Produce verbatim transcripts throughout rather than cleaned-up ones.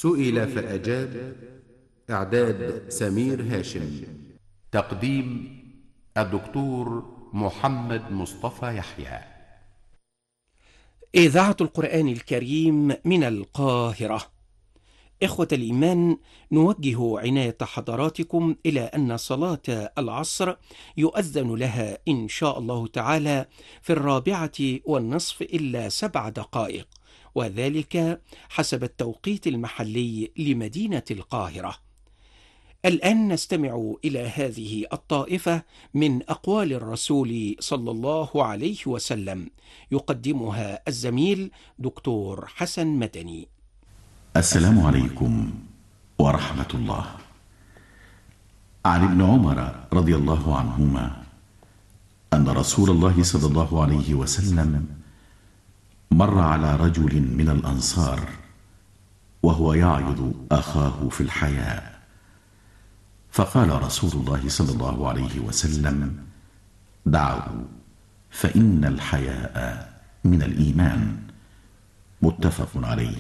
سئل فأجاب. إعداد سمير هاشم. تقديم الدكتور محمد مصطفى يحيى. إذاعة القرآن الكريم من القاهرة. إخوة الإيمان، نوجه عناية حضراتكم إلى أن صلاة العصر يؤذن لها إن شاء الله تعالى في الرابعة والنصف إلا سبع دقائق، وذلك حسب التوقيت المحلي لمدينة القاهرة. الآن نستمع إلى هذه الطائفة من أقوال الرسول صلى الله عليه وسلم، يقدمها الزميل دكتور حسن مدني. السلام عليكم ورحمة الله. عن ابن عمر رضي الله عنهما أن رسول الله صلى الله عليه وسلم مر على رجل من الأنصار وهو يعظ أخاه في الحياء، فقال رسول الله صلى الله عليه وسلم: دعه فإن الحياء من الإيمان. متفق عليه.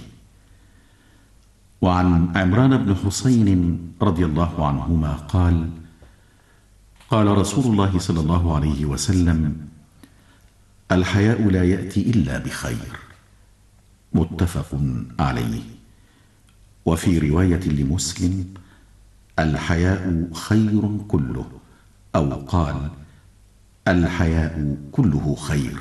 وعن عمران بن حسين رضي الله عنهما قال: قال رسول الله صلى الله عليه وسلم: الحياء لا يأتي إلا بخير. متفق عليه. وفي رواية لمسلم: الحياء خير كله، أو قال: الحياء كله خير.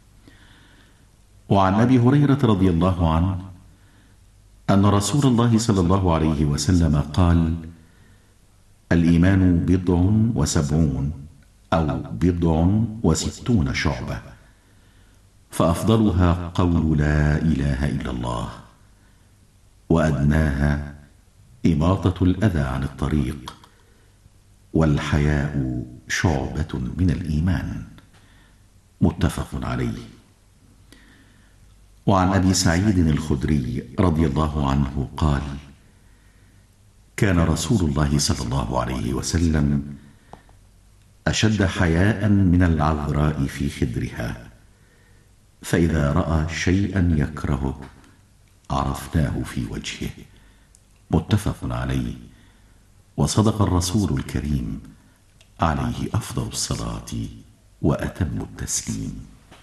وعن أبي هريرة رضي الله عنه أن رسول الله صلى الله عليه وسلم قال: الإيمان بضع وسبعون أو بضع وستون شعبة، فأفضلها قول لا إله إلا الله، وأدناها إماطة الأذى عن الطريق، والحياء شعبة من الإيمان. متفق عليه. وعن أبي سعيد الخدري رضي الله عنه قال: كان رسول الله صلى الله عليه وسلم أشد حياء من العذراء في خدرها، فإذا رأى شيئا يكرهه عرفناه في وجهه. متفق عليه. وصدق الرسول الكريم عليه أفضل الصلاة وأتم التسليم.